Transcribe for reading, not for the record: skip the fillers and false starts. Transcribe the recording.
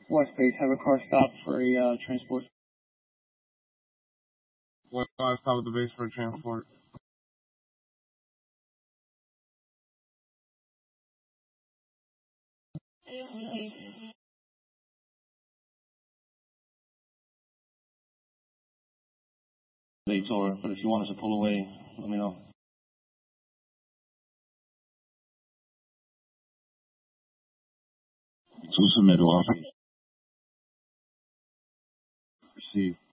West base, have a car stop for a transport. What stop at the base for a transport? Tour, but if you want us to pull away, let me know. To submit offer. Receive.